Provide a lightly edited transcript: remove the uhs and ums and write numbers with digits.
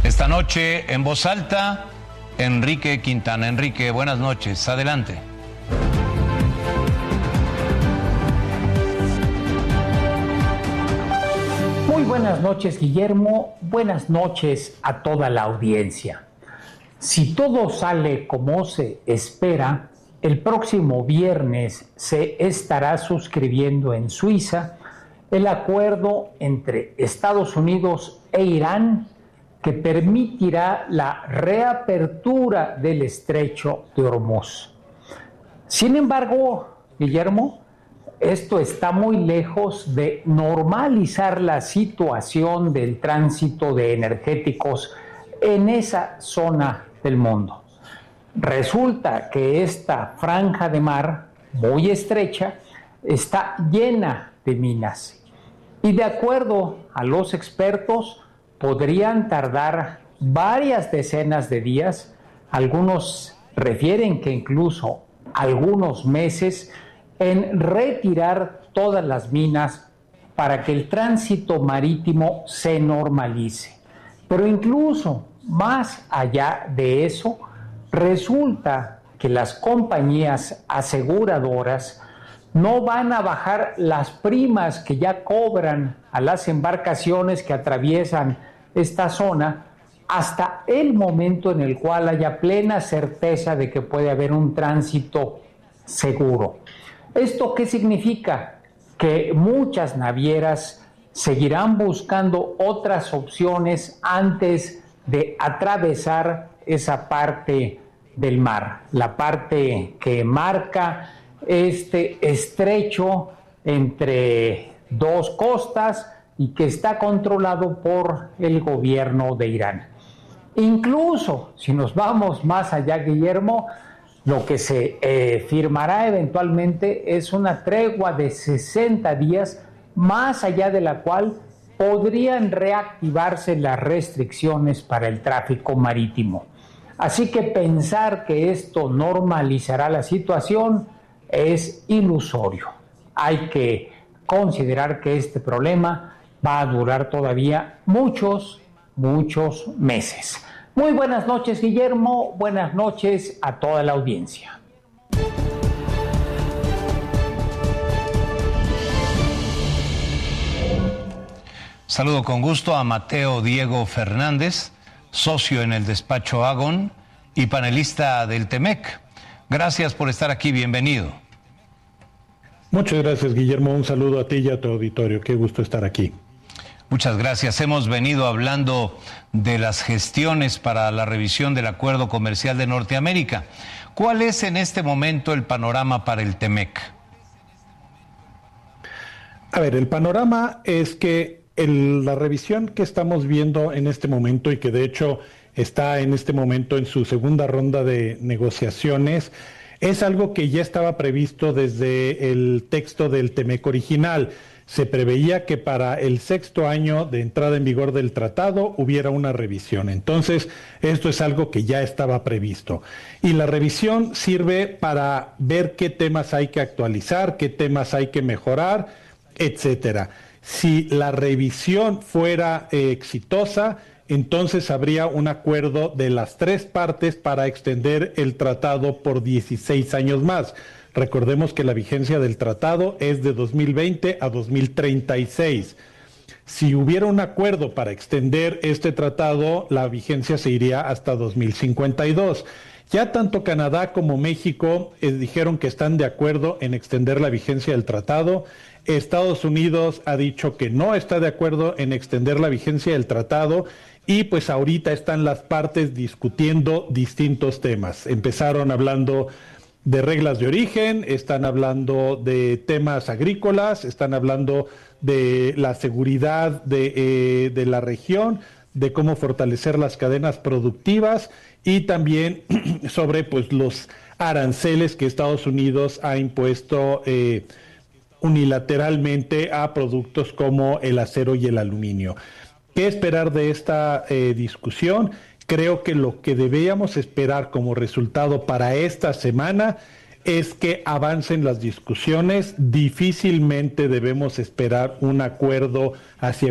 Esta noche, en voz alta, Enrique Quintana. Enrique, buenas noches. Adelante. Muy buenas noches, Guillermo. Buenas noches a toda la audiencia. Si todo sale como se espera, el próximo viernes se estará suscribiendo en Suiza el acuerdo entre Estados Unidos e Irán que permitirá la reapertura del estrecho de Hormuz. Sin embargo, Guillermo, esto está muy lejos de normalizar la situación del tránsito de energéticos en esa zona del mundo. Resulta que esta franja de mar, muy estrecha, está llena de minas. Y de acuerdo a los expertos, podrían tardar varias decenas de días, algunos refieren que incluso algunos meses, en retirar todas las minas para que el tránsito marítimo se normalice. Pero incluso más allá de eso, resulta que las compañías aseguradoras no van a bajar las primas que ya cobran a las embarcaciones que atraviesan esta zona hasta el momento en el cual haya plena certeza de que puede haber un tránsito seguro. ¿Esto qué significa? Que muchas navieras seguirán buscando otras opciones antes de atravesar esa parte del mar, la parte que marca este estrecho entre dos costas y que está controlado por el gobierno de Irán. Incluso si nos vamos más allá, Guillermo, lo que se firmará eventualmente es una tregua de 60 días, más allá de la cual podrían reactivarse las restricciones para el tráfico marítimo. Así que pensar que esto normalizará la situación es ilusorio. Hay que considerar que este problema va a durar todavía muchos meses. Muy buenas noches, Guillermo. Buenas noches a toda la audiencia. Saludo con gusto a Mateo Diego Fernández, socio en el despacho Agon y panelista del TEMEC. Gracias por estar aquí, bienvenido. Muchas gracias, Guillermo. Un saludo a ti y a tu auditorio. Qué gusto estar aquí. Muchas gracias. Hemos venido hablando de las gestiones para la revisión del Acuerdo Comercial de Norteamérica. ¿Cuál es en este momento el panorama para el TEMEC? A ver, el panorama es que la revisión que estamos viendo en este momento y que de hecho está en este momento en su segunda ronda de negociaciones, es algo que ya estaba previsto desde el texto del TEMEC original. Se preveía que para el 6º año de entrada en vigor del tratado hubiera una revisión. Entonces, esto es algo que ya estaba previsto. Y la revisión sirve para ver qué temas hay que actualizar, qué temas hay que mejorar, etcétera. Si la revisión fuera exitosa, entonces habría un acuerdo de las tres partes para extender el tratado por 16 años más. Recordemos que la vigencia del tratado es de 2020 a 2036. Si hubiera un acuerdo para extender este tratado, la vigencia se iría hasta 2052. Ya tanto Canadá como México dijeron que están de acuerdo en extender la vigencia del tratado. Estados Unidos ha dicho que no está de acuerdo en extender la vigencia del tratado y pues ahorita están las partes discutiendo distintos temas. Empezaron hablando de reglas de origen, están hablando de temas agrícolas, están hablando de la seguridad de la región, de cómo fortalecer las cadenas productivas y también sobre pues los aranceles que Estados Unidos ha impuesto unilateralmente a productos como el acero y el aluminio. ¿Qué esperar de esta discusión? Creo que lo que debíamos esperar como resultado para esta semana es que avancen las discusiones. Difícilmente debemos esperar un acuerdo hacia